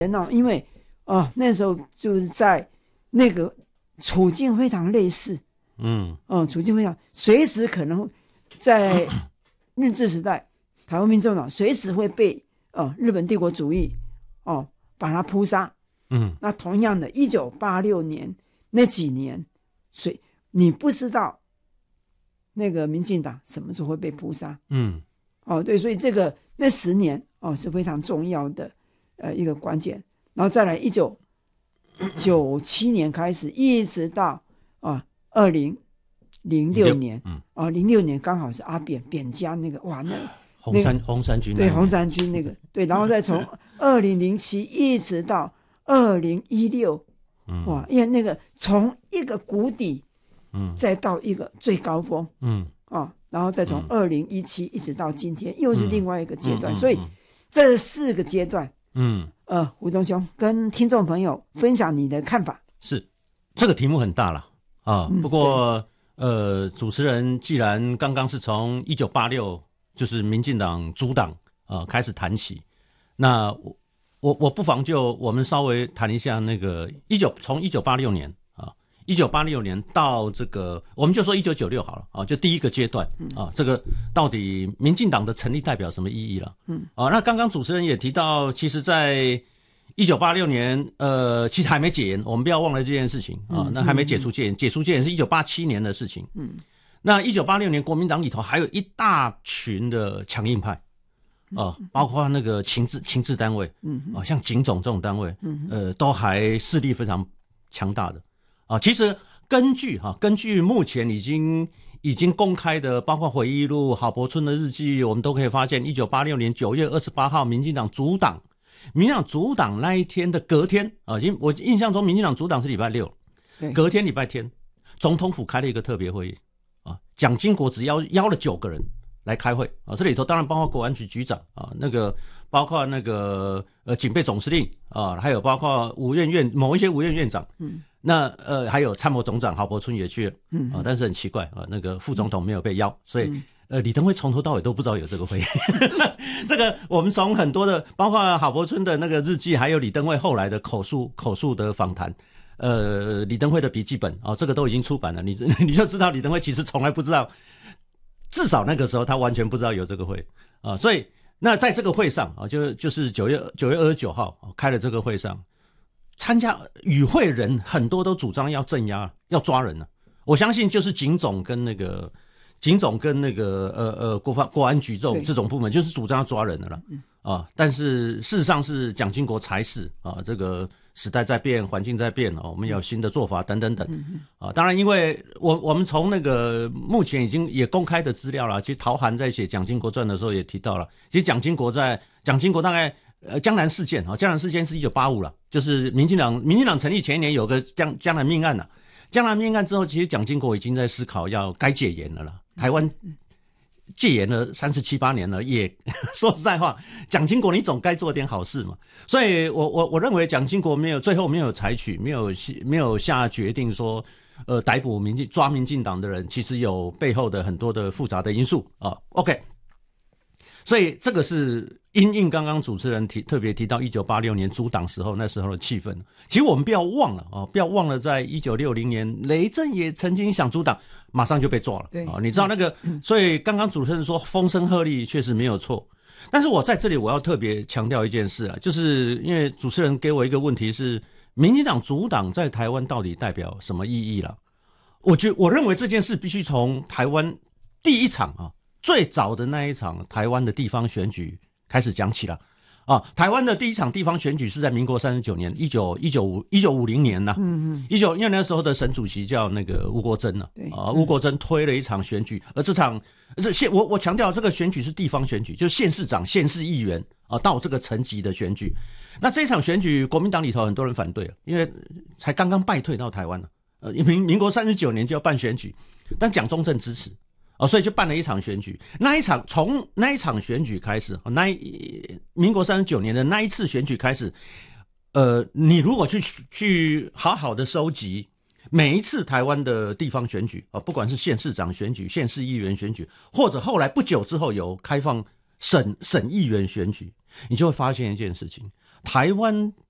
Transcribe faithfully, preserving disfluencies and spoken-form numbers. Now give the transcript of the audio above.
因为哦那时候就是在那个处境非常类似，嗯，哦处境非常随时可能在日治时代，台湾民众党随时会被哦日本帝国主义哦把它扑杀，嗯，那同样的，一九八六年那几年，所以你不知道那个民进党什么时候会被扑杀，嗯，哦对，所以这个那十年哦是非常重要的呃一个关键，然后再来一九九七年开始，一直到啊二零零六年，嗯，啊零六年刚好是阿扁扁家那个哇那红三红三军对红三军那个对，然后再从二零零七一直到二零一六，哇，因为那个从一个谷底，嗯，再到一个最高峰，嗯啊，然后再从二零一七一直到今天，又是另外一个阶段，嗯、所以这四个阶段。嗯，呃，胡东兄跟听众朋友分享你的看法。 是，这个题目很大了啊。嗯、不过，呃，主持人既然刚刚是从一九八六就是民进党主党啊开始谈起，那我我我不妨就我们稍微谈一下那个一九从一九八六年啊，一九八六年到这个，我们就说一九九六好了啊，就第一个阶段啊，这个到底民进党的成立代表什么意义了？嗯，啊，那刚刚主持人也提到，其实在一九八六年，呃，其实还没解严，我们不要忘了这件事情啊，那还没解除戒严，解除戒严是一九八七年的事情。嗯，那一九八六年国民党里头还有一大群的强硬派。啊，包括那个情治情治单位，嗯，啊，像警总这种单位，嗯，呃，都还势力非常强大的，啊，其实根据哈、啊，根据目前已经已经公开的，包括回忆录、郝柏村的日记，我们都可以发现，一九八六年九月二十八号，民进党主党，民进党主党那一天的隔天，啊，因我印象中民进党主党是礼拜六，隔天礼拜天，总统府开了一个特别会议，啊，蒋经国只邀邀了九个人。来开会啊，这里头当然包括国安局局长啊，那个包括那个呃警备总司令啊，还有包括五院院某一些五院院长，嗯，那呃还有参谋总长郝柏村也去了，嗯啊，但是很奇怪啊，那个副总统没有被邀，所以、嗯、呃李登辉从头到尾都不知道有这个会议，这个我们从很多的包括郝柏村的那个日记，还有李登辉后来的口述口述的访谈。呃，李登辉的笔记本啊、哦，这个都已经出版了，你你就知道李登辉其实从来不知道。至少那个时候他完全不知道有这个会啊，所以那在这个会上啊，就就是九月九月二十九号、啊、开了这个会上，参加与会人很多都主张要镇压、要抓人了、啊。我相信就是警总跟那个警总跟那个呃呃国防国安局这种这种部门就是主张要抓人的了啊。但是事实上是蒋经国才是啊，这个。时代在变，环境在变，我们有新的做法等等等啊。当然，因为我我们从那个目前已经也公开的资料了，其实陶涵在写《蒋经国传》的时候也提到了，其实蒋经国在蒋经国大概呃江南事件啊，江南事件是一九八五了，就是民进党民进党成立前一年有个江江南命案了，江南命案之后，其实蒋经国已经在思考要该戒严了啦，台湾。戒严了三十七八年了，也说实在话，蒋经国你总该做点好事嘛。所以我我我认为蒋经国没有最后没有采取没有没有下决定说，呃逮捕民进抓民进党的人，其实有背后的很多的复杂的因素啊。OK， 所以这个是因应刚刚主持人提特别提到一九八六年主党时候那时候的气氛。其实我们不要忘了啊，不要忘了在一九六零年雷震也曾经想主党。马上就被抓了，对啊，你知道那个，所以刚刚主持人说风声鹤唳确实没有错，但是我在这里我要特别强调一件事啊，就是因为主持人给我一个问题是，民进党主党在台湾到底代表什么意义了？我觉我认为这件事必须从台湾第一场啊，最早的那一场台湾的地方选举开始讲起了。啊，台湾的第一场地方选举是在民国三十九年，一九一九五一九五零年呐、啊，嗯嗯，一九因为那时候的省主席叫那个吴国桢呢、啊，啊，吴国桢推了一场选举，而这场这县我我强调这个选举是地方选举，就是县市长、县市议员啊到这个层级的选举。那这一场选举，国民党里头很多人反对了，因为才刚刚败退到台湾了，呃，民民国三十九年就要办选举，但蒋中正支持。哦，所以就办了一场选举。那一场从那一场选举开始，那一民国三十九年的那一次选举开始，呃，你如果去去好好的收集每一次台湾的地方选举啊，不管是县市长选举、县市议员选举，或者后来不久之后有开放省省议员选举，你就会发现一件事情：台湾